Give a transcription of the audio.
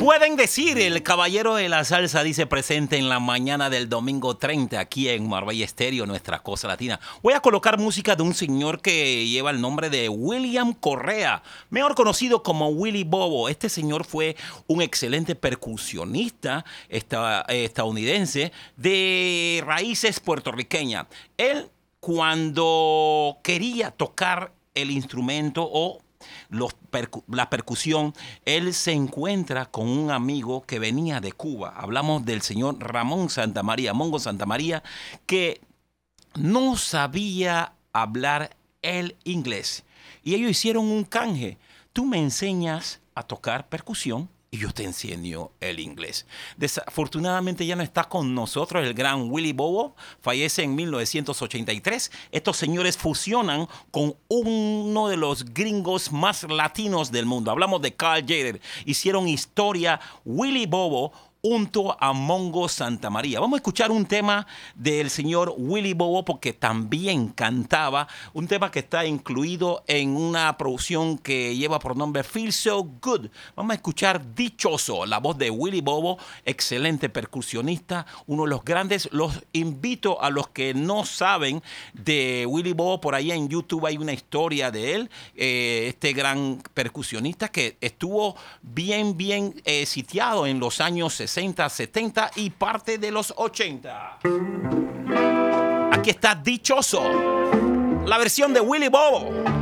Pueden decir, el caballero de la salsa dice presente en la mañana del domingo 30 aquí en Marbella Estéreo, nuestra cosa latina. Voy a colocar música de un señor que lleva el nombre de William Correa, mejor conocido como Willie Bobo. Este señor fue un excelente percusionista estadounidense de raíces puertorriqueñas. Él, cuando quería tocar el instrumento o la percusión, él se encuentra con un amigo que venía de Cuba. Hablamos del señor Ramón Santamaría, Mongo Santamaría, que no sabía hablar el inglés. Y ellos hicieron un canje. Tú me enseñas a tocar percusión y yo te enseño el inglés. Desafortunadamente ya no está con nosotros el gran Willie Bobo. Fallece en 1983. Estos señores fusionan con uno de los gringos más latinos del mundo. Hablamos de Carl Jader. Hicieron historia Willie Bobo junto a Mongo Santamaría. Vamos a escuchar un tema del señor Willie Bobo porque también cantaba, un tema que está incluido en una producción que lleva por nombre Feel So Good. Vamos a escuchar Dichoso, la voz de Willie Bobo, excelente percusionista, uno de los grandes. Los invito a los que no saben de Willie Bobo, por ahí en YouTube hay una historia de él, este gran percusionista que estuvo bien sitiado en los años 60, 70 y parte de los 80. Aquí está Dichoso, la versión de Willie Bobo.